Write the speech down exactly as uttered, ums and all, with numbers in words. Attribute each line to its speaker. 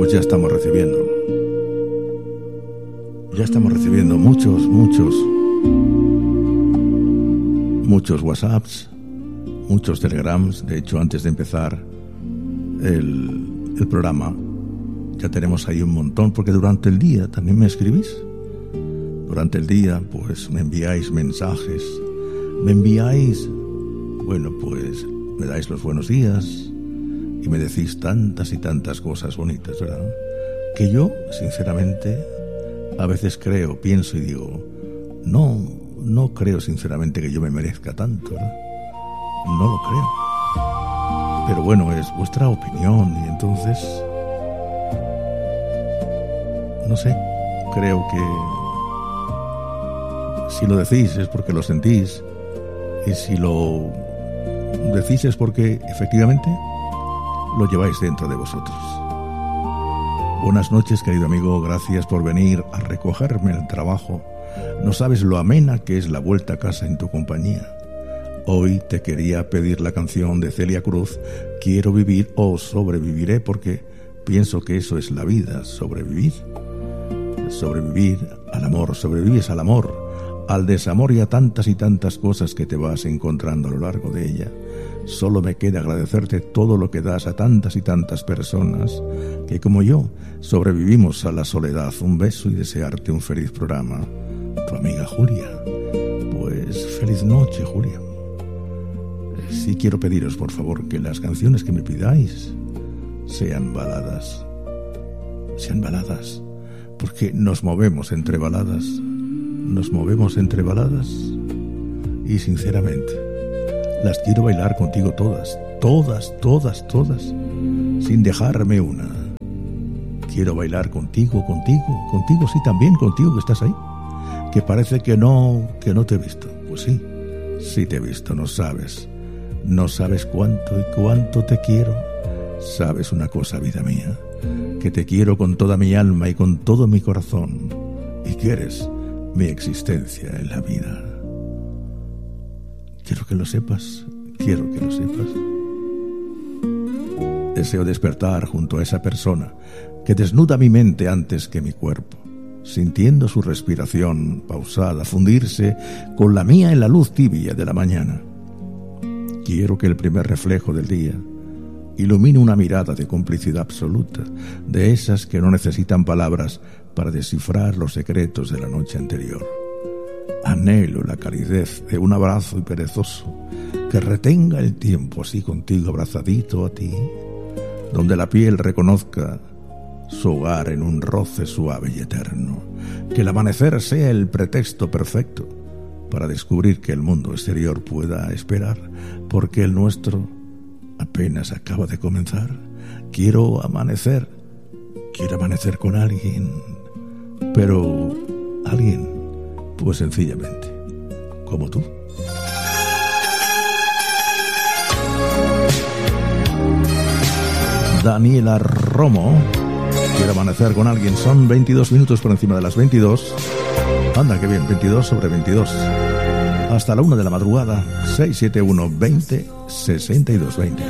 Speaker 1: pues ya estamos recibiendo. Ya estamos recibiendo muchos, muchos, muchos WhatsApps, muchos Telegrams. De hecho, antes de empezar el, el programa, ya tenemos ahí un montón, porque durante el día también me escribís. Durante el día, pues me enviáis mensajes, me enviáis, bueno, pues me dais los buenos días y me decís tantas y tantas cosas bonitas, ¿verdad? Que yo, sinceramente, a veces creo, pienso y digo, no, no creo sinceramente que yo me merezca tanto, ¿verdad? No lo creo. Pero bueno, es vuestra opinión y entonces, no sé, creo que si lo decís es porque lo sentís, y si lo decís es porque efectivamente lo lleváis dentro de vosotros. Buenas noches, querido amigo, gracias por venir a recogerme el trabajo. No sabes lo amena que es la vuelta a casa en tu compañía. Hoy te quería pedir la canción de Celia Cruz, Quiero vivir o sobreviviré, porque pienso que eso es la vida, sobrevivir. Sobrevivir al amor, sobrevives al amor, al desamor y a tantas y tantas cosas que te vas encontrando a lo largo de ella. Solo me queda agradecerte todo lo que das a tantas y tantas personas que, como yo, sobrevivimos a la soledad. Un beso y desearte un feliz programa. Tu amiga Julia. Pues feliz noche, Julia. Sí quiero pediros, por favor, que las canciones que me pidáis sean baladas. Sean baladas. Porque nos movemos entre baladas. Nos movemos entre baladas y sinceramente las quiero bailar contigo todas, todas, todas, todas, sin dejarme una. Quiero bailar contigo, contigo, contigo, sí, también contigo que estás ahí, que parece que no, que no te he visto. Pues sí, sí te he visto, no sabes, no sabes cuánto y cuánto te quiero. Sabes una cosa, vida mía, que te quiero con toda mi alma y con todo mi corazón, y que eres mi existencia en la vida. Quiero que lo sepas, quiero que lo sepas. Deseo despertar junto a esa persona que desnuda mi mente antes que mi cuerpo, sintiendo su respiración pausada fundirse con la mía en la luz tibia de la mañana. Quiero que el primer reflejo del día ilumine una mirada de complicidad absoluta, de esas que no necesitan palabras para descifrar los secretos de la noche anterior. Anhelo la calidez de un abrazo y perezoso que retenga el tiempo así contigo abrazadito a ti, donde la piel reconozca su hogar en un roce suave y eterno, que el amanecer sea el pretexto perfecto para descubrir que el mundo exterior pueda esperar, porque el nuestro apenas acaba de comenzar. Quiero amanecer, quiero amanecer con alguien, pero alguien, pues sencillamente, como tú. Daniela Romo, quiero amanecer con alguien. Son veintidós minutos por encima de las veintidós. Anda, qué bien, veintidós sobre veintidós. Hasta la una de la madrugada, seis siete uno veinte sesenta y dos veinte.